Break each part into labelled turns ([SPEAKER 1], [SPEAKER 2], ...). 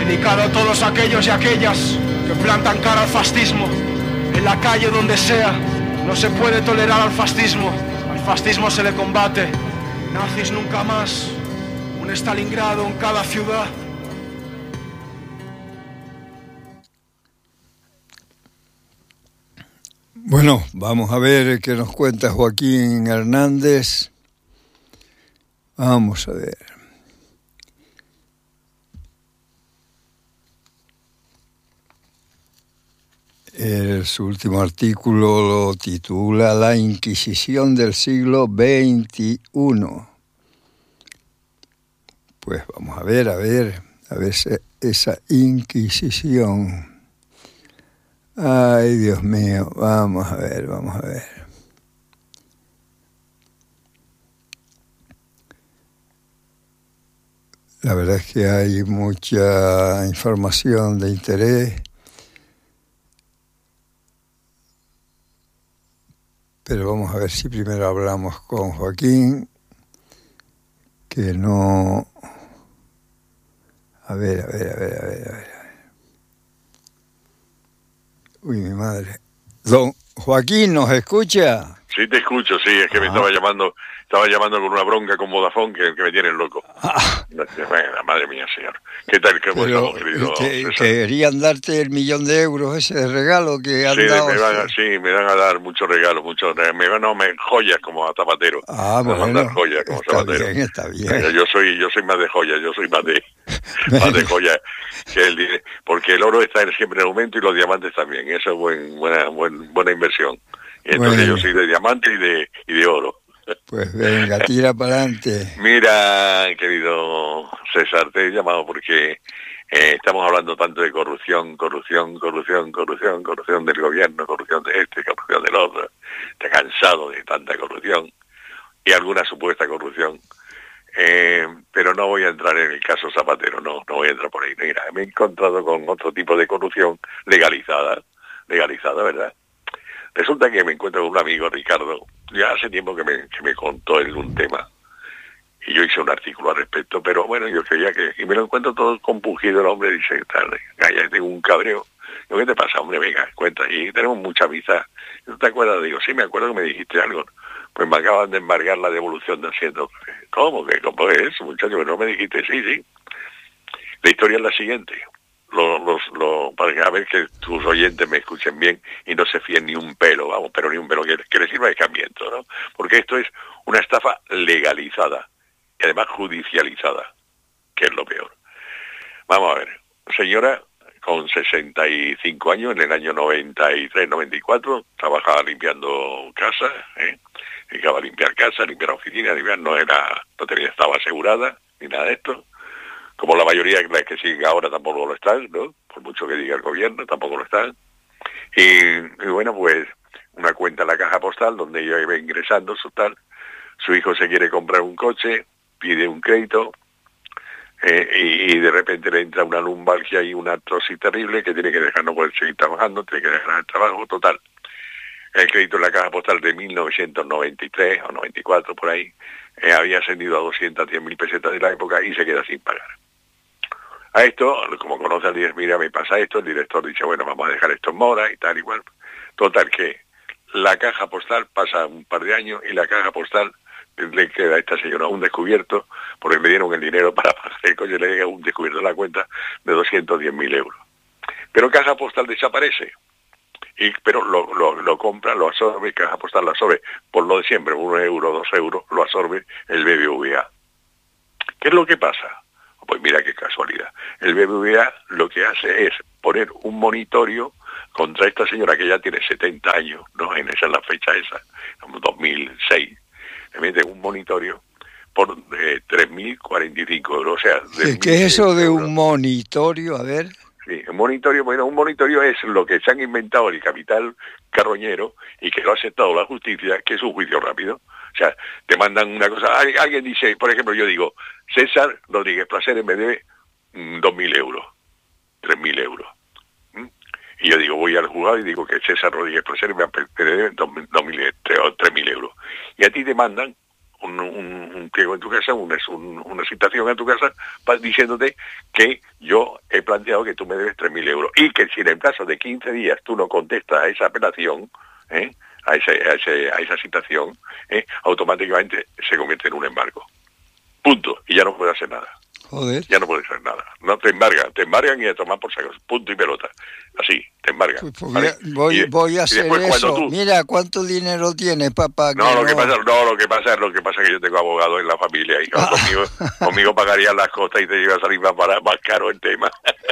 [SPEAKER 1] Dedicado a todos aquellos y aquellas que plantan cara al fascismo. En la calle, donde sea, no se puede tolerar al fascismo. Al fascismo se le combate. Nazis nunca más. Un Stalingrado en cada ciudad.
[SPEAKER 2] Bueno, vamos a ver qué nos cuenta Joaquín Hernández. Vamos a ver. Su último artículo lo titula La Inquisición del siglo XXI. Pues vamos a ver esa Inquisición. Ay, Dios mío, vamos a ver. La verdad es que hay mucha información de interés. Pero vamos a ver si primero hablamos con Joaquín, que no... A ver. Uy, mi madre. Don Joaquín, ¿nos escucha?
[SPEAKER 3] Sí, te escucho, sí, es que me estaba llamando con una bronca con Vodafone que me tienen loco. Bueno, madre mía, señor. ¿Qué tal? ¿Cómo estamos, querido César?
[SPEAKER 2] Querían darte el $1.000.000 ese de regalo que han dado.
[SPEAKER 3] Me van a dar muchos regalos, joyas como a Zapatero. Me van a mandar joyas como Zapatero.
[SPEAKER 2] Está bien.
[SPEAKER 3] Yo soy más de joyas, yo soy más de joyas que el dinero, porque el oro está siempre en aumento y los diamantes también. Eso es buena inversión. Entonces yo soy de diamante y de oro.
[SPEAKER 2] Pues venga, tira para adelante.
[SPEAKER 3] Mira, querido César, te he llamado porque estamos hablando tanto de corrupción del gobierno, corrupción de este, corrupción del otro. Estoy cansado de tanta corrupción y alguna supuesta corrupción. Pero no voy a entrar en el caso Zapatero, no voy a entrar por ahí. Mira, me he encontrado con otro tipo de corrupción legalizada, ¿verdad? Resulta que me encuentro con un amigo, Ricardo, ya hace tiempo que me contó él un tema, y yo hice un artículo al respecto, pero bueno, yo creía y me lo encuentro todo compungido el hombre, dice, ya tengo un cabreo. Digo, ¿qué te pasa, hombre? Venga, cuenta, y tenemos mucha amistad. ¿No te acuerdas? Digo, sí, me acuerdo que me dijiste algo. Pues me acaban de embargar la devolución de Hacienda. ¿Cómo es eso, muchacho? Que no me dijiste, sí. La historia es la siguiente. Para ver que tus oyentes me escuchen bien y no se fíen ni un pelo, pero ni un pelo que les sirva de escarmiento, ¿no? Porque esto es una estafa legalizada y además judicializada, que es lo peor. Vamos a ver, señora con 65 años, en el año 93, 94, trabajaba limpiando casa, dedicaba a limpiar casa, limpiar oficina, no estaba asegurada ni nada de esto. Como la mayoría de las que siguen ahora tampoco lo están, ¿no? Por mucho que diga el gobierno, tampoco lo están. Y bueno, pues una cuenta en la caja postal donde ella iba ingresando su hijo se quiere comprar un coche, pide un crédito, y de repente le entra una lumbalgia y una artrosis terrible que tiene que dejar, no poder seguir trabajando, tiene que dejar el trabajo, total. El crédito en la caja postal de 1993 o 94 por ahí, había ascendido a 210.000 pesetas de la época y se queda sin pagar. A esto, como conoce al director, mira, me pasa esto, el director dice, bueno, vamos a dejar esto en mora y tal, igual. Total, que la caja postal pasa un par de años y la caja postal le queda a esta señora un descubierto, porque me dieron el dinero para pagar el coche, le llega un descubierto en la cuenta de 210.000 euros. Pero caja postal desaparece. Pero lo compra, lo absorbe, caja postal lo absorbe, por lo de siempre, 1 euro, 2 euros, lo absorbe el BBVA. ¿Qué es lo que pasa? Pues mira qué casualidad. El BBVA lo que hace es poner un monitorio contra esta señora que ya tiene 70 años, ¿no? En esa es la fecha esa, como 2006. Le mete un monitorio por 3.045 euros. O sea,
[SPEAKER 2] ¿Qué es eso de un monitorio? A ver.
[SPEAKER 3] Sí, un monitorio es lo que se han inventado el capital carroñero y que lo ha aceptado la justicia, que es un juicio rápido. O sea, te mandan una cosa, alguien dice, por ejemplo, yo digo, César Rodríguez Placeres me debe 2.000 euros, 3.000 euros. Y yo digo, voy al juzgado y digo que César Rodríguez Placeres me debe 2.000 o 3.000 euros. Y a ti te mandan un pliego en tu casa, una citación en tu casa diciéndote que yo he planteado que tú me debes 3.000 euros y que si en el plazo de 15 días tú no contestas a esa apelación, a esa citación, automáticamente se convierte en un embargo. Punto. Y ya no puede hacer nada.
[SPEAKER 2] Joder.
[SPEAKER 3] Ya no puede hacer nada. No te embargan y a tomar por saco. Punto y pelota. Así, te embargan.
[SPEAKER 2] Pues
[SPEAKER 3] ¿vale?
[SPEAKER 2] voy a hacer eso. Mira, ¿cuánto dinero tienes, papá?
[SPEAKER 3] Lo que pasa es que yo tengo abogados en la familia y conmigo pagarían las costas y te iba a salir más caro el tema.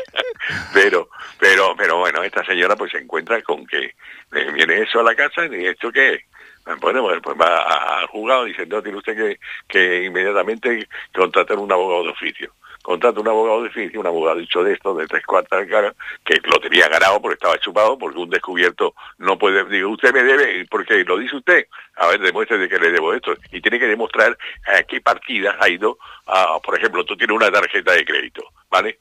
[SPEAKER 3] pero bueno, esta señora pues se encuentra con que viene eso a la casa y ¿esto qué es? Bueno, pues va al juzgado diciendo, tiene usted que inmediatamente contratar un abogado de oficio. Contrata un abogado de oficio, un abogado dicho de esto, de 3/4 de cara, que lo tenía ganado porque estaba chupado, porque un descubierto no puede, digo, usted me debe, porque lo dice usted, a ver, demuestre de que le debo esto, y tiene que demostrar a qué partidas ha ido, por ejemplo, tú tienes una tarjeta de crédito, ¿vale?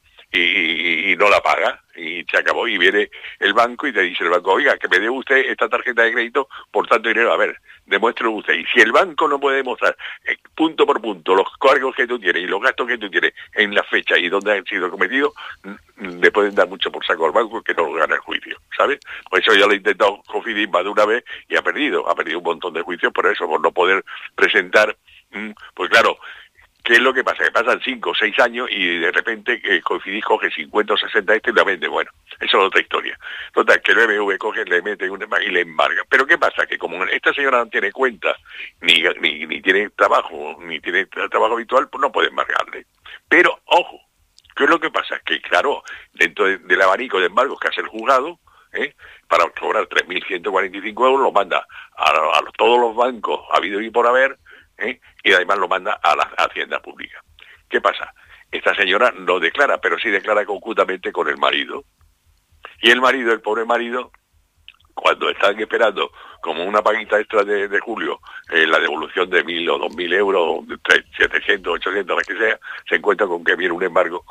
[SPEAKER 3] Y no la paga, y se acabó, y viene el banco y te dice el banco, oiga, que me dé usted esta tarjeta de crédito por tanto dinero, a ver, demuéstrelo usted. Y si el banco no puede demostrar punto por punto los cargos que tú tienes y los gastos que tú tienes en la fecha y dónde han sido cometidos, le pueden dar mucho por saco al banco que no lo gana el juicio, ¿sabes? Por eso yo lo he intentado Cofidis más de una vez y ha perdido un montón de juicios por eso, por no poder presentar, pues claro. ¿Qué es lo que pasa? Que pasan 5 o 6 años y de repente Cofidis coge 50 o 60 y la vende. Bueno, eso es otra historia. Total, que el BBV coge, le mete y le embarga. Pero ¿qué pasa? Que como esta señora no tiene cuenta, ni tiene trabajo, ni tiene trabajo habitual, pues no puede embargarle. Pero, ojo, ¿qué es lo que pasa? Que claro, dentro del abanico de embargos que hace el juzgado, para cobrar 3.145 euros, lo manda a todos los bancos habido y por haber, y además lo manda a la hacienda pública. ¿Qué pasa? Esta señora no declara, pero sí declara conjuntamente con el marido. Y el pobre marido, cuando están esperando como una paguita extra de julio, la devolución de 1.000 o 2.000 euros, 700, 800, la que sea, se encuentra con que viene un embargo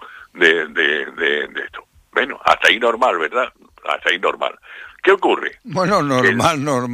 [SPEAKER 3] de esto. Bueno, hasta ahí normal, ¿verdad? Hasta ahí normal. ¿Qué ocurre?
[SPEAKER 2] Bueno, normal no.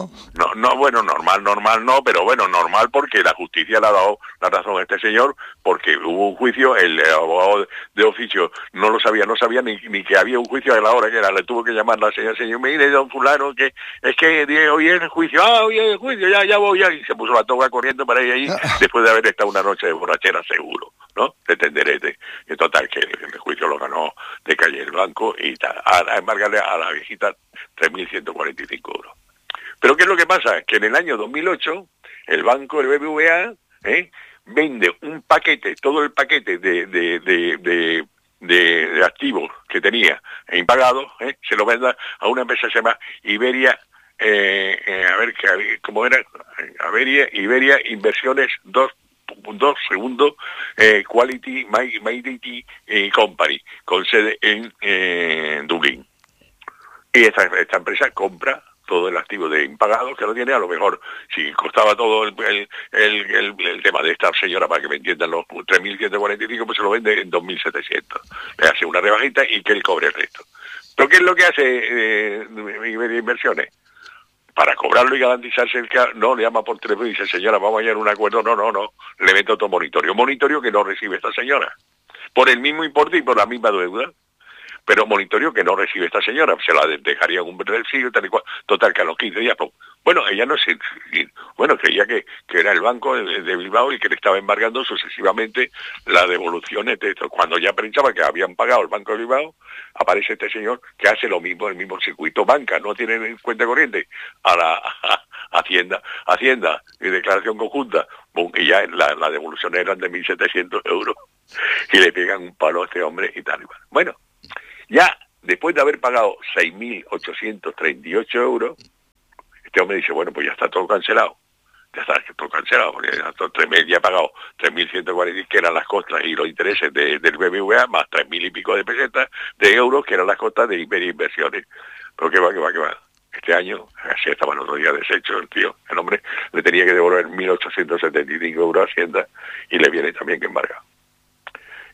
[SPEAKER 3] Normal no, pero bueno, normal porque la justicia le ha dado la razón a este señor, porque hubo un juicio, el abogado de oficio no sabía ni que había un juicio a la hora que era, le tuvo que llamar la señor, mire, don fulano, que es que hoy es el juicio, hoy es el juicio, ya voy, y se puso la toga corriendo para ir ahí, después de haber estado una noche de borrachera seguro, ¿no? De tenderete. Y total, que el juicio lo ganó de calle el banco y a embargarle a la viejita 3.145 euros. Pero ¿qué es lo que pasa? Que en el año 2008 el banco, el BBVA, vende un paquete, todo el paquete de activos que tenía impagados, se lo vende a una empresa que se llama Iberia, Iberia Inversiones 2 segundo, Quality Mighty Company, con sede en Dublín. Y esta empresa compra todo el activo de impagados que lo tiene, a lo mejor, si costaba todo el tema de esta señora, para que me entiendan, los 3.145, pues se lo vende en 2.700. Le hace una rebajita y que él cobre el resto. ¿Pero qué es lo que hace Iberia Inversiones? Para cobrarlo y garantizarse no le llama por teléfono y dice, señora, vamos a llegar a un acuerdo, no, le mete otro monitorio que no recibe esta señora, por el mismo importe y por la misma deuda, pero monitorio que no recibe esta señora, se la dejaría en un recibo, tal y cual, total, que a los 15 días, bueno, ella no sé, bueno, creía que era el banco de Bilbao y que le estaba embargando sucesivamente las devoluciones de esto. Cuando ya pensaba que habían pagado el banco de Bilbao, aparece este señor que hace lo mismo, el mismo circuito, banca, no tiene cuenta corriente, a la Hacienda y declaración conjunta, y ya la devolución eran de 1.700 euros, y le pegan un palo a este hombre y tal y cual. Bueno, ya después de haber pagado 6.838 euros, este hombre dice, bueno, pues ya está todo cancelado. Porque ya he pagado 3.140, que eran las costas y los intereses del BBVA, más 3.000 y pico de pesetas de euros, que eran las costas de Iberia Inversiones. Pero qué va. Este año, así estaba el otro día deshecho el hombre le tenía que devolver 1.875 euros a Hacienda y le viene también que embarga.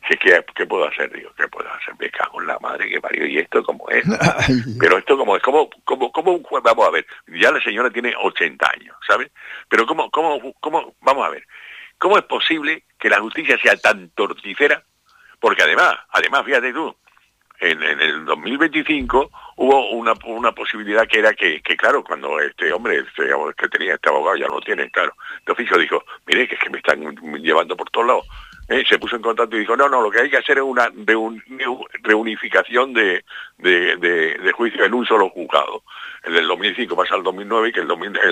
[SPEAKER 3] ¿Qué puedo hacer? Digo, ¿qué puedo hacer? Me cago en la madre que parió. ¿Y esto cómo es? Pero esto como es, como un juez, vamos a ver, ya la señora tiene 80 años, ¿sabes? Pero cómo, vamos a ver, ¿cómo es posible que la justicia sea tan torticera? Porque además, fíjate tú, en el 2025 hubo una posibilidad que era que claro, cuando este hombre que tenía este abogado, ya lo tiene, claro, de oficio dijo, mire, que es que me están llevando por todos lados. Se puso en contacto y dijo, no, lo que hay que hacer es una reunificación de juicio en un solo juzgado. El del 2005 pasa al 2009 y que el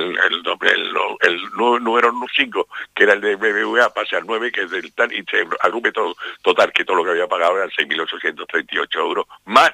[SPEAKER 3] número 5, que era el de BBVA, pasa al 9, que es del tal, y se agrupe todo, total, que todo lo que había pagado eran 6.838 euros, más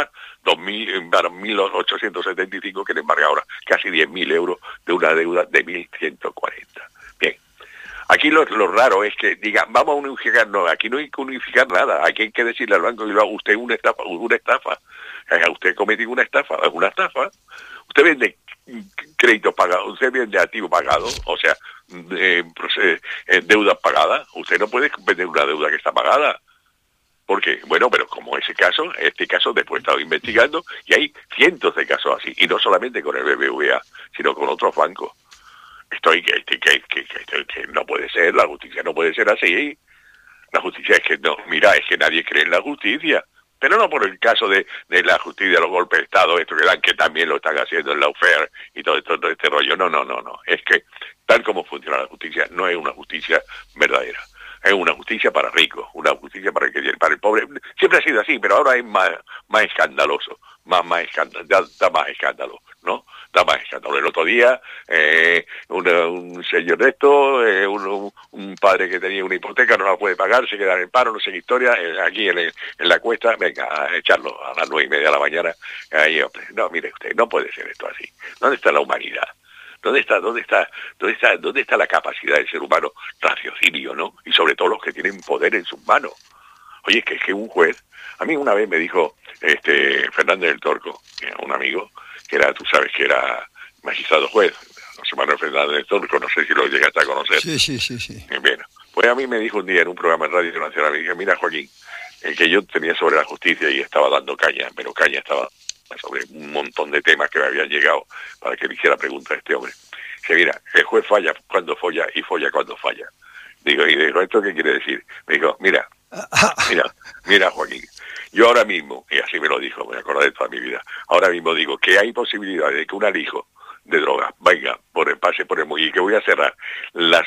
[SPEAKER 3] 2.875 que le embarga ahora, casi 10.000 euros de una deuda de 1.140. Bien. Aquí lo raro es que digan, vamos a unificar, no, aquí no hay que unificar nada, aquí hay que decirle al banco, usted es una estafa, usted cometió una estafa, es una estafa, usted vende créditos pagados, usted vende activos pagados, o sea, deudas pagadas, usted no puede vender una deuda que está pagada. ¿Por qué? Bueno, pero como este caso después he estado investigando y hay cientos de casos así, y no solamente con el BBVA, sino con otros bancos. Que no puede ser, la justicia no puede ser así. La justicia es que nadie cree en la justicia, pero no por el caso de la justicia, los golpes de Estado, esto que dan, que también lo están haciendo en la UFER y todo este rollo. No. Es que tal como funciona la justicia, no es una justicia verdadera. Es una justicia para ricos, una justicia para el pobre. Siempre ha sido así, pero ahora es más escandaloso, da más escándalo, ¿no? Da más escándalo. El otro día, un señor de esto, un padre que tenía una hipoteca, no la puede pagar, se queda en el paro, no sé qué historia, aquí en la cuesta, venga, a echarlo a las 9:30 de la mañana. Ahí, no, mire usted, no puede ser esto así. ¿Dónde está la humanidad? ¿Dónde está la capacidad del ser humano, raciocinio, ¿no? Y sobre todo los que tienen poder en sus manos. Oye, es que un juez, a mí una vez me dijo Fernández del Torco, un amigo, que era, tú sabes que era magistrado juez, José Manuel Fernández del Torco, no sé si lo llegaste a conocer.
[SPEAKER 2] Sí.
[SPEAKER 3] Bien, pues a mí me dijo un día en un programa en Radio Nacional, me dije, mira Joaquín, que yo tenía sobre la justicia y estaba dando caña, pero caña estaba sobre un montón de temas que me habían llegado para que le hiciera pregunta a este hombre. Que mira, el juez falla cuando folla y folla cuando falla. Digo, ¿esto qué quiere decir? Me dijo, mira Joaquín, yo ahora mismo, y así me lo dijo, me acordé de toda mi vida, ahora mismo digo que hay posibilidad de que un alijo de drogas venga pase por el muelle y que voy a cerrar la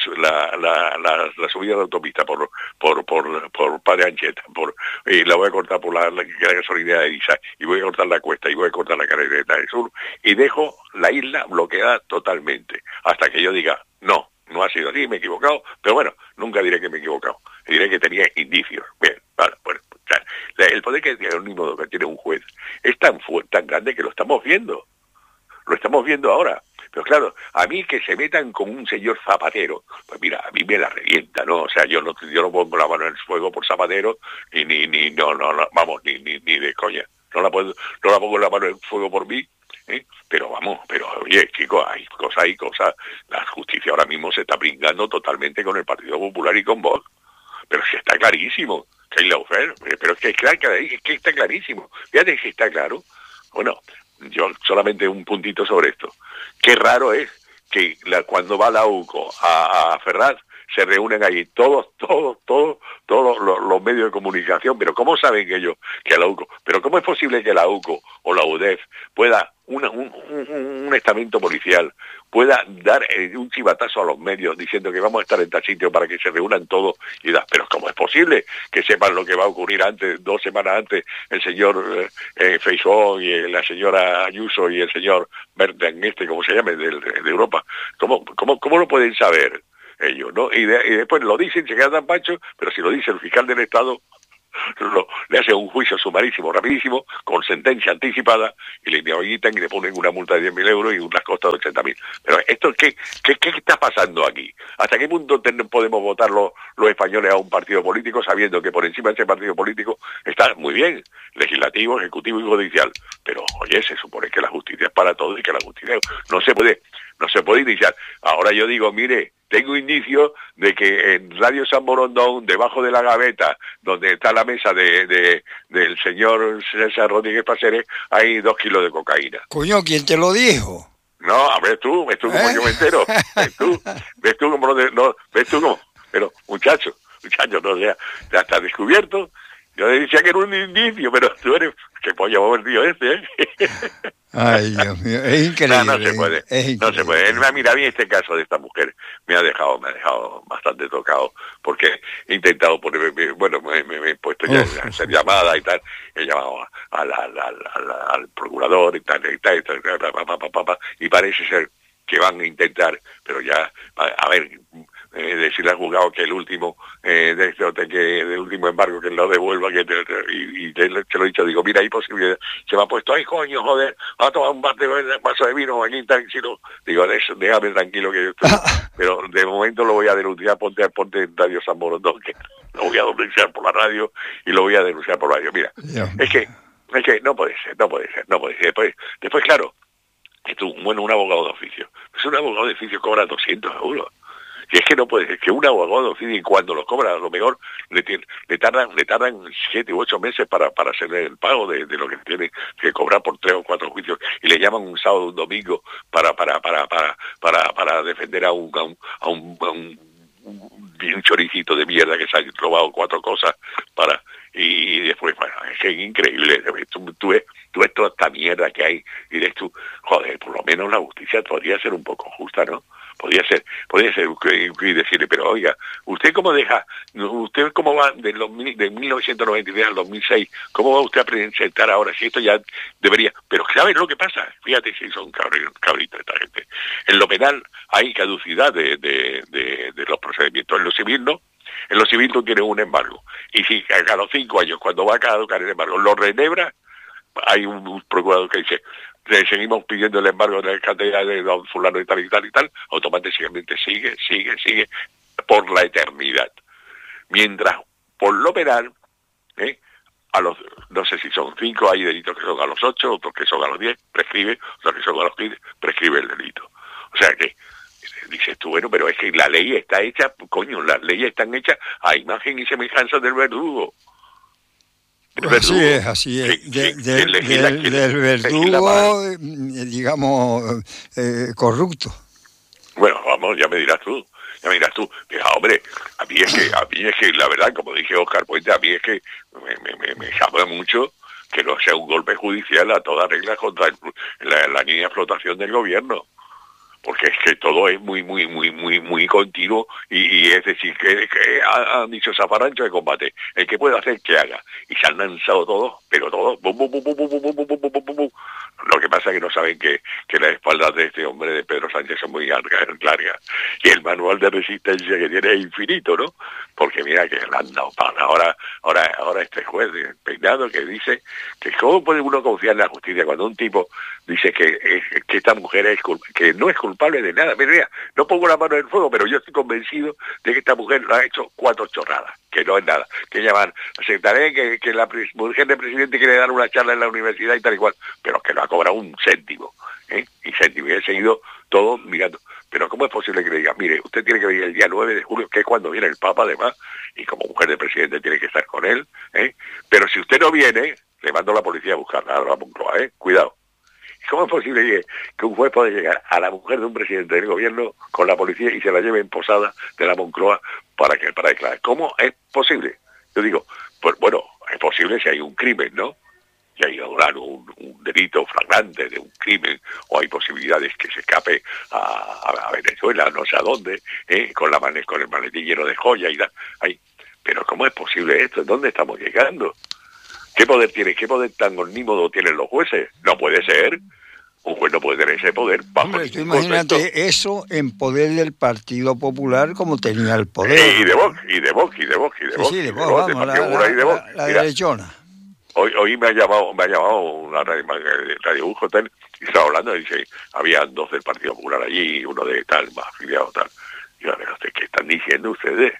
[SPEAKER 3] subida de autopista por Padre Anchieta, y la voy a cortar por la gasolinera de Isa, y voy a cortar la cuesta, y voy a cortar la carretera del sur, y dejo la isla bloqueada totalmente, hasta que yo diga, no ha sido así, me he equivocado, pero bueno, nunca diré que me he equivocado, diré que tenía indicios. Bien, vale, bueno, claro, el poder que tiene un juez es tan grande que lo estamos viendo ahora. Pero claro, a mí que se metan con un señor Zapatero, pues mira, a mí me la revienta, ¿no? O sea, yo no pongo la mano en el fuego por Zapatero, ni de coña. No la pongo la mano en el fuego por mí, pero oye, chicos, hay cosas. La justicia ahora mismo se está pringando totalmente con el Partido Popular y con Vox. Pero es que está clarísimo que hay la UFER, pero es que está clarísimo. Fíjate que está claro. Bueno, yo solamente un puntito sobre esto. Qué raro es que cuando va la UCO a Ferraz se reúnen ahí todos los medios de comunicación, pero ¿cómo saben ellos que la UCO? Pero ¿cómo es posible que la UCO o la UDEF pueda, un estamento policial, pueda dar un chivatazo a los medios diciendo que vamos a estar en tal sitio para que se reúnan todos y pero ¿cómo es posible que sepan lo que va a ocurrir 2 semanas antes el señor Feijóo y la señora Ayuso y el señor Bertrand, como se llame, de Europa? ¿Cómo lo pueden saber ellos, no? Y después lo dicen, se quedan tan panchos, pero si lo dice el fiscal del Estado, le hace un juicio sumarísimo, rapidísimo, con sentencia anticipada, y le inhabilitan y le ponen una multa de 10.000 euros y unas costas de 80.000. Pero esto, ¿qué está pasando aquí? ¿Hasta qué punto podemos votar los españoles a un partido político sabiendo que por encima de ese partido político está muy bien, legislativo, ejecutivo y judicial? Pero, oye, se supone que la justicia es para todos y que la justicia no se puede no se puede iniciar. Ahora yo digo, mire, tengo indicios de que en Radio San Borondón, debajo de la gaveta, donde está la mesa del señor César Rodríguez Paceres, hay 2 kilos de cocaína.
[SPEAKER 2] Coño, ¿quién te lo dijo?
[SPEAKER 3] No, ves tú como yo me entero. Ves tú como ves tú como, pero muchacho, no sea, ya está descubierto. Yo decía que era un indicio, pero tú eres, que pollo va el tío este,
[SPEAKER 2] Ay, Dios mío, es increíble.
[SPEAKER 3] No se puede, no se puede. Mira, a mí este caso de esta mujer me ha dejado bastante tocado, porque he intentado ponerme, bueno, me he puesto ya a hacer llamada y tal, he llamado al procurador y tal, y parece ser que van a intentar, pero ya, a ver, decirle al juzgado que el último del último embargo que lo devuelva, y te lo he dicho, digo, mira, hay posibilidad. Se me ha puesto, ay coño, joder, va a tomar un vaso de vino aquí, tranquilo. Digo, déjame tranquilo que yo estoy. Pero de momento lo voy a denunciar, ponte en Radio San Borondón, que lo voy a denunciar por la radio y lo voy a denunciar por la radio. Mira, es que no puede ser. Después claro, un abogado de oficio. Pues un abogado de oficio cobra 200 euros. Y es que no puede ser que un abogado de oficio, y cuando lo cobra, a lo mejor le tardan 7 u 8 meses para hacer el pago de lo que tiene que cobrar por 3 o 4 juicios, y le llaman un sábado o un domingo para defender a un choricito de mierda que se ha robado 4 cosas y después, bueno, es que es increíble. Tú ves toda esta mierda que hay y dices tú, joder, por lo menos la justicia podría ser un poco justa, ¿no? Podría ser y decirle, pero oiga, usted cómo va de 1993 al 2006, cómo va usted a presentar ahora, si esto ya debería, pero ¿sabes lo que pasa? Fíjate si son cabritos esta gente. En lo penal hay caducidad de los procedimientos, en lo civil no. En lo civil tú tienes un embargo, y si a los 5 años, cuando va a caducar el embargo, lo renebra, hay un procurador que dice, le seguimos pidiendo el embargo de la cantidad de don fulano y tal, automáticamente sigue por la eternidad. Mientras, por lo penal, a los, no sé si son 5, hay delitos que son a los 8, otros que son a los 10, prescribe, otros que son a los 15, prescribe el delito. O sea que, dices tú, bueno, pero es que la ley está hecha, coño, las leyes están hechas a imagen y semejanza del verdugo.
[SPEAKER 2] Así es. Del verdugo, digamos, corrupto.
[SPEAKER 3] Bueno, vamos, ya me dirás tú. Pero, hombre, a mí es que la verdad, como dije Óscar Puente, a mí es que me llama mucho que no sea un golpe judicial a toda regla contra la línea de explotación del gobierno. Porque es que todo es muy continuo y es decir, que han dicho zafarrancho de combate, el que puede hacer que haga, y se han lanzado todos, pero todos, bum, bum, bum, bum, bum, bum, bum, bum, bum, bum. Lo que pasa es que no saben que las espaldas de este hombre, de Pedro Sánchez, son muy largas, y el manual de resistencia que tiene es infinito, ¿no? Porque mira que le han dado para ahora este juez Peinado que dice que cómo puede uno confiar en la justicia cuando un tipo dice que esta mujer que no es culpable de nada. Mira, no pongo la mano en el fuego, pero yo estoy convencido de que esta mujer lo ha hecho 4 chorradas, que no es nada, que llaman, aceptaré que la mujer del presidente quiere dar una charla en la universidad y tal y cual, pero que no ha cobrado un céntimo, y he seguido todo mirando. Pero ¿cómo es posible que le digan, mire, usted tiene que venir el día 9 de julio, que es cuando viene el Papa además, y como mujer del presidente tiene que estar con él, pero si usted no viene, le mando a la policía a buscarla, a la Moncloa, cuidado. ¿Cómo es posible que un juez pueda llegar a la mujer de un presidente del gobierno con la policía y se la lleve en posada de la Moncloa para declarar? ¿Cómo es posible? Yo digo, pues bueno, es posible si hay un crimen, ¿no? Si hay un delito flagrante de un crimen, o hay posibilidades que se escape a Venezuela, no sé a dónde, con el maletín lleno de joyas y tal. Pero ¿cómo es posible esto? ¿Dónde estamos llegando? ¿Qué poder tan omnímodo tienen los jueces? No puede ser. Un juez no puede tener ese poder.
[SPEAKER 2] Hombre, tú imagínate eso en poder del Partido Popular como tenía el poder.
[SPEAKER 3] Y de Vox.
[SPEAKER 2] Sí, de Vox, vamos, la derechona.
[SPEAKER 3] Hoy me ha llamado una radio Hotel y estaba hablando y dice, había 2 del Partido Popular allí y uno de tal, más afiliado tal. Y yo, ¿qué están diciendo ustedes?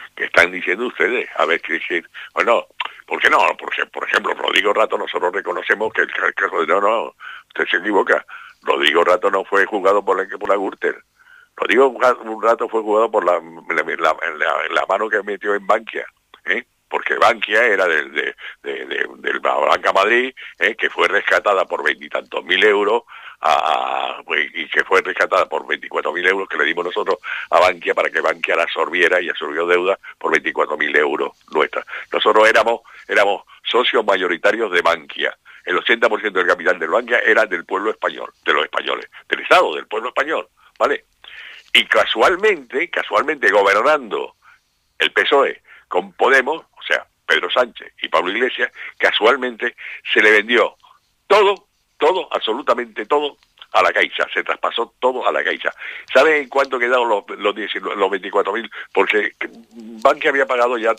[SPEAKER 3] A ver, ¿qué dicen? Bueno, ¿por qué no? Porque, por ejemplo, Rodrigo Rato, nosotros reconocemos que el caso de no, usted se equivoca. Rodrigo Rato no fue juzgado por la Gürtel. Rodrigo un rato fue juzgado por la mano que metió en Bankia, porque Bankia era del Banca Madrid, que fue rescatada por 20 y tantos mil euros, y que fue rescatada por 24.000 euros que le dimos nosotros a Bankia para que Bankia la absorbiera, y absorbió deuda por 24.000 euros nuestras. Nosotros éramos socios mayoritarios de Bankia. El 80% del capital de Bankia era del pueblo español, de los españoles, del Estado, del pueblo español, ¿vale? Y casualmente gobernando el PSOE con Podemos, o sea, Pedro Sánchez y Pablo Iglesias, casualmente se le vendió todo, absolutamente todo, a la Caixa. Se traspasó todo a la Caixa. ¿Saben en cuánto quedaron los 24.000? Porque Bankia había pagado ya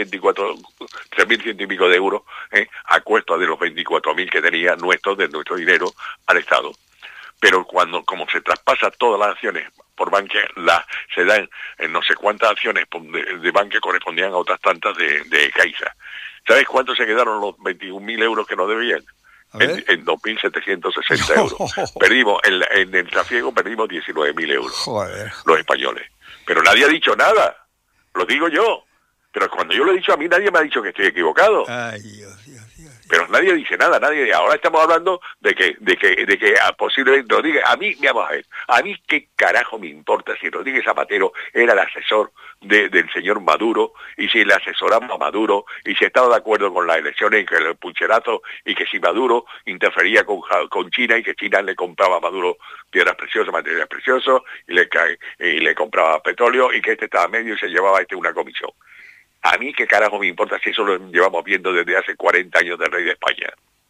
[SPEAKER 3] 3.100 y pico de euros a cuesta de los 24.000 que tenía de nuestro dinero al Estado. Pero como se traspasa todas las acciones por Bankia, se dan no sé cuántas acciones de Bankia correspondían a otras tantas de Caixa. ¿Sabes cuánto se quedaron los 21.000 euros que nos debían? En 2.760 euros. Perdimos, en el trasiego perdimos 19.000 euros.
[SPEAKER 2] Joder.
[SPEAKER 3] Los españoles. Pero nadie ha dicho nada. Lo digo yo. Pero cuando yo lo he dicho, a mí nadie me ha dicho que estoy equivocado.
[SPEAKER 2] Ay, Dios.
[SPEAKER 3] Pero nadie dice nada, ahora estamos hablando de que posiblemente Rodríguez, a mí qué carajo me importa si Rodríguez Zapatero era el asesor del señor Maduro, y si le asesoramos a Maduro, y si estaba de acuerdo con las elecciones, y que el pucherazo, y que si Maduro interfería con China, y que China le compraba a Maduro piedras preciosas, materiales preciosos, y le compraba petróleo, y que estaba medio y se llevaba una comisión. A mí qué carajo me importa si eso lo llevamos viendo desde hace 40 años del rey de España.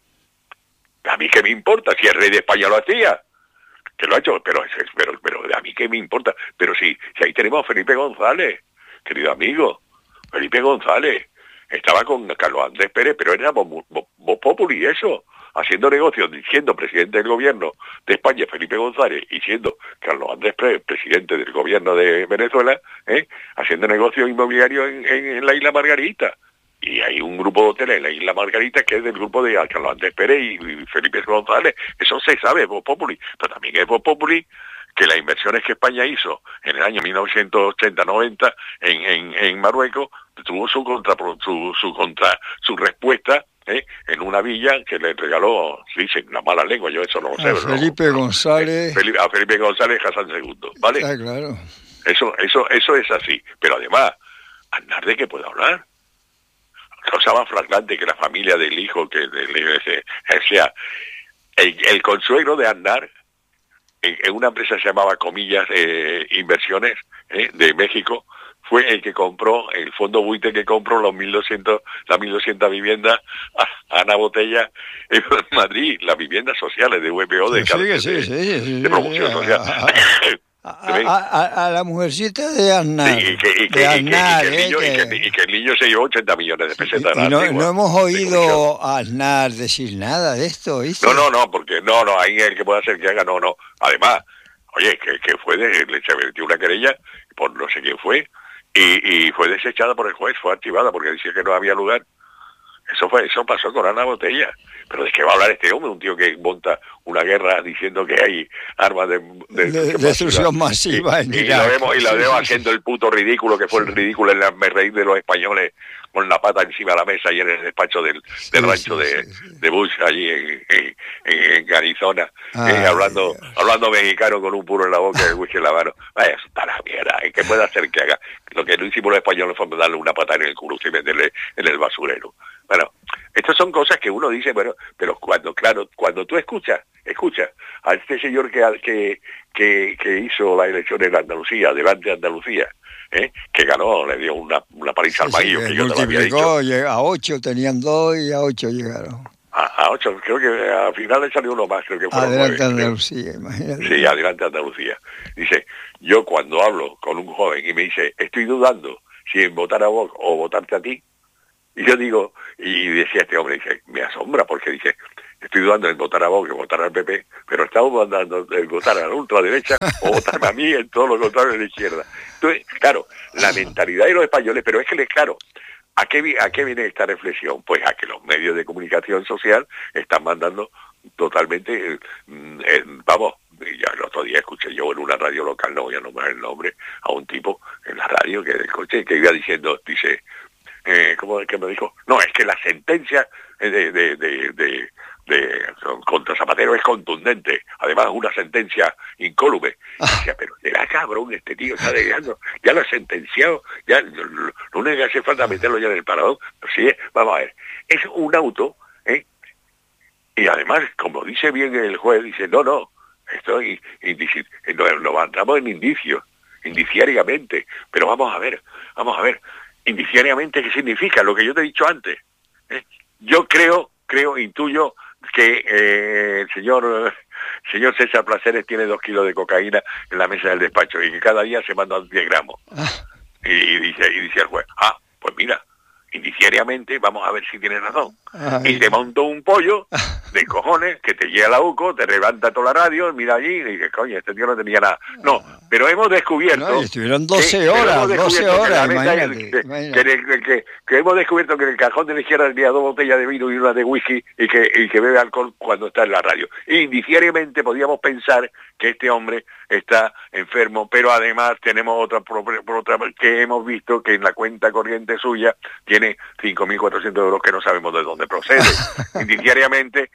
[SPEAKER 3] A mí qué me importa si el rey de España lo hacía, que lo ha hecho, pero a mí qué me importa. Pero si ahí tenemos a Felipe González, querido amigo, Felipe González, estaba con Carlos Andrés Pérez, pero era Vox Populi, eso, haciendo negocios, siendo presidente del gobierno de España Felipe González, y siendo Carlos Andrés Pérez presidente del gobierno de Venezuela, haciendo negocios inmobiliarios en la Isla Margarita. Y hay un grupo de hoteles en la Isla Margarita que es del grupo de Carlos Andrés Pérez y Felipe González. Eso se sabe, Vox Populi. Pero también es Vox Populi que las inversiones que España hizo en el año 1980-90 en Marruecos tuvo su respuesta en una villa que le regaló, dicen la mala lengua, yo eso no lo sé.
[SPEAKER 2] Felipe González.
[SPEAKER 3] A Felipe González Hassan II, ¿vale?
[SPEAKER 2] Ah, claro.
[SPEAKER 3] Eso es así. Pero además, ¿Aznar de qué puede hablar? Cosa más flagrante que la familia del hijo, o sea, el consuegro de Aznar, en una empresa que se llamaba Comillas Inversiones de México, fue el que compró, el fondo buitre que compró las 1.200 viviendas a Ana Botella en Madrid, las viviendas sociales de VPO de promoción social.
[SPEAKER 2] A la mujercita de Aznar.
[SPEAKER 3] Sí, y que el niño se llevó 80 millones de pesetas.
[SPEAKER 2] Y no hemos oído a Aznar decir nada de esto, ¿viste?
[SPEAKER 3] No, porque no, ahí el que puede hacer que haga, no. Además, oye, que se metió una querella por no sé quién fue, y fue desechada por el juez, fue archivada porque decía que no había lugar. Eso pasó con Ana Botella. Pero ¿de qué va a hablar este hombre? Un tío que monta una guerra diciendo que hay armas de
[SPEAKER 2] destrucción masiva en Irak.
[SPEAKER 3] Y lo vemos haciendo el puto ridículo, que fue el ridículo en la reír de los españoles con la pata encima de la mesa y en el despacho del rancho de Bush allí en Arizona, hablando mexicano con un puro en la boca y el whisky en la mano. Vaya, eso está la mierda. ¿Qué puede hacer que haga? Lo que no hicimos los españoles fue darle una pata en el culo y meterle en el basurero. Bueno, estas son cosas que uno dice, bueno, pero cuando tú escuchas a este señor que hizo la elección en Andalucía, delante de Andalucía, que ganó, le dio una paliza al maíz, que yo te lo había dicho.
[SPEAKER 2] A 8 tenían 2 y a 8 llegaron.
[SPEAKER 3] A 8, creo que al final le salió uno más, creo que fueron 9.
[SPEAKER 2] Adelante Andalucía, imagínate.
[SPEAKER 3] Sí, adelante Andalucía. Dice, yo cuando hablo con un joven y me dice, estoy dudando si en votar a vos o votarte a ti, y yo digo, y decía este hombre, dice, me asombra porque dice, estoy dudando en votar a Vox, que votar al PP, pero estamos dudando en votar a la ultraderecha o votarme a mí en todo lo contrario de la izquierda. Entonces, claro, la mentalidad de los españoles, pero es que, claro, ¿a qué viene esta reflexión? Pues a que los medios de comunicación social están mandando totalmente, vamos, ya el otro día escuché yo en una radio local, no voy a nombrar el nombre, a un tipo en la radio que del coche que iba diciendo, dice, ¿cómo es que me dijo? No, es que la sentencia contra Zapatero es contundente, además una sentencia incólume. Decía, pero será cabrón, este tío está dejando, ya lo ha sentenciado, ya lo único que hace falta es meterlo ya en el paradón. Pero sí, vamos a ver, es un auto, y además, como dice bien el juez, dice, no, esto no entramos en indicios, indiciariamente, pero vamos a ver, indiciariamente, ¿qué significa? Lo que yo te he dicho antes. Yo intuyo que el señor César Placeres tiene 2 kilos de cocaína en la mesa del despacho y que cada día se mandan 10 gramos. Y dice el juez, pues mira, indiciariamente vamos a ver si tiene razón. Y te montó un pollo de cojones que te llega a la UCO, te levanta toda la radio, mira allí y dices, coño, este tío no tenía nada. No, pero hemos descubierto...
[SPEAKER 2] No, estuvieron 12 horas, imagínate.
[SPEAKER 3] Que hemos descubierto que en el cajón de la izquierda tenía 2 botellas de vino y una de whisky y que bebe alcohol cuando está en la radio. Indiciariamente podíamos pensar que este hombre está enfermo, pero además tenemos otra que hemos visto que en la cuenta corriente suya tiene 5.400 euros que no sabemos de dónde procede. Indiciariamente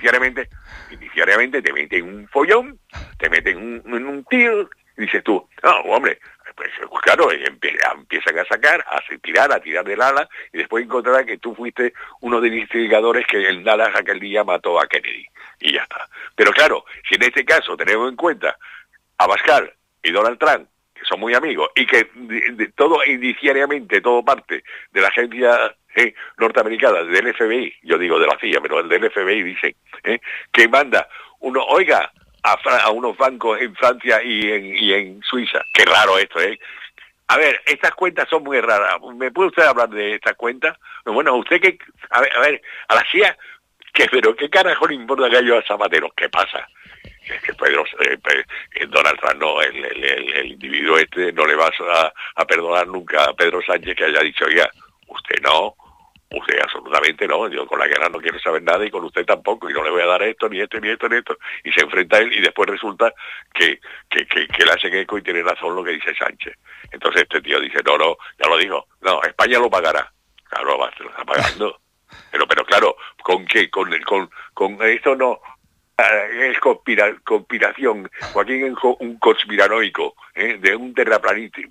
[SPEAKER 3] te meten un follón, te meten en un tiro y dices tú, no, hombre, pues claro, empiezan a sacar, a tirar del ala y después encontrarán que tú fuiste uno de los instigadores que en Dallas aquel día mató a Kennedy y ya está. Pero claro, si en este caso tenemos en cuenta a Pascal y Donald Trump, que son muy amigos, y que de todo indiciariamente, todo parte de la agencia norteamericana, del FBI, yo digo de la CIA, pero el del FBI dice, que manda a unos bancos en Francia y en Suiza. Qué raro esto, A ver, estas cuentas son muy raras. ¿Me puede usted hablar de estas cuentas? Bueno, usted que... A ver, a la CIA, pero ¿qué carajo le importa que haya a Zapatero? ¿Qué pasa? Es que Donald Trump no, el individuo este no le vas a perdonar nunca a Pedro Sánchez que haya dicho, oiga, usted absolutamente no, yo con la guerra no quiero saber nada y con usted tampoco, y no le voy a dar esto, ni esto, y se enfrenta a él y después resulta que le hacen eco y tiene razón lo que dice Sánchez. Entonces este tío dice, no, ya lo digo, no, España lo pagará. Claro, se lo está pagando. Pero claro, ¿con qué? Con esto no... Es conspiración. Joaquín es un conspiranoico, de un terraplanítico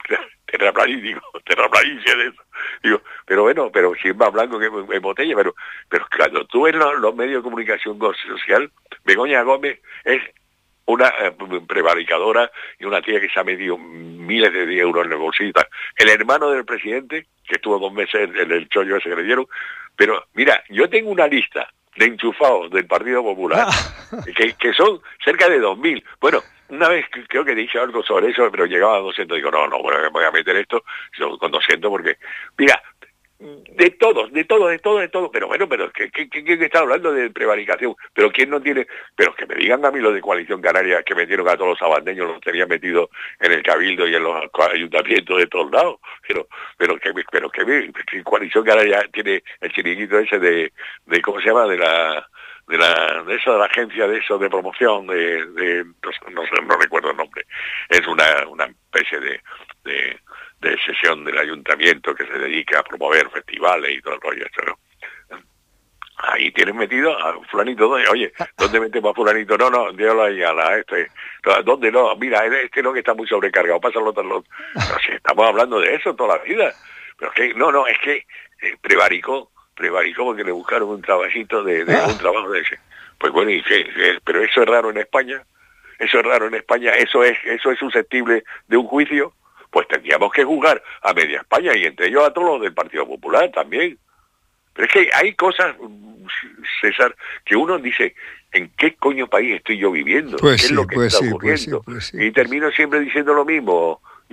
[SPEAKER 3] de eso. Digo, pero bueno, pero si es más blanco que en botella, pero claro, tú en los medios de comunicación social, Begoña Gómez es una prevaricadora y una tía que se ha metido miles de euros en el bolsillo. El hermano del presidente, que estuvo 2 meses en el chollo ese que le dieron, pero mira, yo tengo una lista de enchufados del Partido Popular, que son cerca de 2.000. Bueno, una vez creo que dije algo sobre eso, pero llegaba a 200. Digo, no, bueno, me voy a meter esto con 200 porque, mira, de todo. Pero bueno, ¿quién está hablando de prevaricación? Pero ¿quién no tiene? Pero que me digan a mí los de Coalición Canaria que metieron a todos los sabandeños, los tenían metidos en el Cabildo y en los ayuntamientos de todos lados. Pero que Coalición Canaria tiene el chiringuito ese de ¿cómo se llama? De la agencia de eso de promoción no recuerdo el nombre. Es una especie de sesión del ayuntamiento que se dedica a promover festivales y todo el rollo, ¿no? Ahí tienen metido a fulanito, oye, ¿dónde metemos a fulanito? No, déjalo ahí ¿dónde no? Mira, este no, que está muy sobrecargado, pásalo otro. Pero si estamos hablando de eso toda la vida. Pero es que, es que prevaricó porque le buscaron un trabajito un trabajo de ese. Pues bueno, pero eso es raro en España, eso es susceptible de un juicio. Pues tendríamos que juzgar a media España y entre ellos a todos los del Partido Popular también. Pero es que hay cosas, César, que uno dice, ¿en qué coño país estoy yo viviendo?
[SPEAKER 2] Pues
[SPEAKER 3] ¿Qué es lo que está ocurriendo?
[SPEAKER 2] Pues sí.
[SPEAKER 3] Y termino siempre diciendo lo mismo.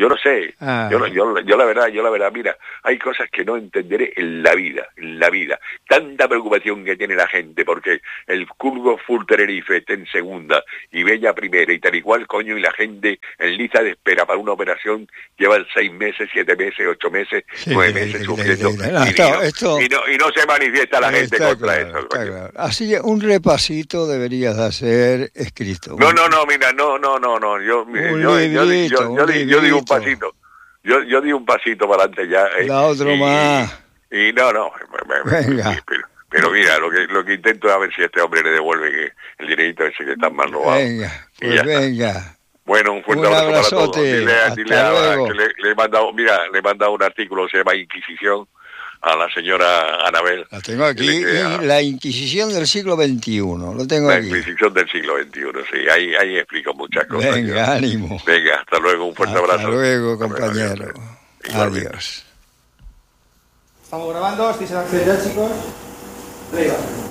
[SPEAKER 3] Yo lo sé,
[SPEAKER 2] Ah.
[SPEAKER 3] yo la verdad, mira, hay cosas que no entenderé en la vida. Tanta preocupación que tiene la gente porque el Curvo Full Tenerife esté en segunda y Bella primera y tal y cual, coño, y la gente en lista de espera para una operación llevan 6 meses, 7 meses, 8 meses, 9 meses sufriendo y no se manifiesta la gente contra eso.
[SPEAKER 2] Claro. Así que un repasito deberías de hacer escrito.
[SPEAKER 3] No, mira, no, yo digo un pasito. Yo di un pasito para adelante ya.
[SPEAKER 2] La otro más.
[SPEAKER 3] Y no.
[SPEAKER 2] Venga.
[SPEAKER 3] Pero mira, lo que intento es a ver si a este hombre le devuelve el dinerito ese que está mal robado.
[SPEAKER 2] Venga, pues venga.
[SPEAKER 3] Bueno, un fuerte abrazo para todos. Dile
[SPEAKER 2] luego.
[SPEAKER 3] que le he mandado un artículo, se llama Inquisición, a la señora Anabel.
[SPEAKER 2] La tengo aquí, la Inquisición del siglo XXI, lo tengo aquí.
[SPEAKER 3] La Inquisición del siglo XXI, sí, ahí explico muchas cosas.
[SPEAKER 2] Venga, ánimo.
[SPEAKER 3] Venga, hasta luego, un fuerte abrazo.
[SPEAKER 2] Hasta luego, compañero. Adiós.
[SPEAKER 4] Estamos grabando, si se van a acceder ya, chicos. Play.